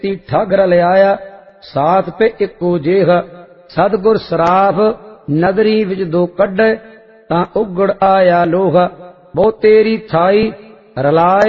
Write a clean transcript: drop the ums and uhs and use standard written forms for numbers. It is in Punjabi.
ਤੀ ਠੱਗ ਰਲਿਆਇਆ, ਸਾਥ ਪੇ ਇੱਕੋ ਜੇਹ। ਸਤਿਗੁਰ ਸਰਾਫ ਨਗਰੀ ਵਿੱਚ ਦੋ ਕੱਢੇ, ਤਾਂ ਉਗੜ ਆਇਆ ਲੋਹਾ। ਬਹੁ ਤੇਰੀ ਥਾਈ ਰਲਾਏ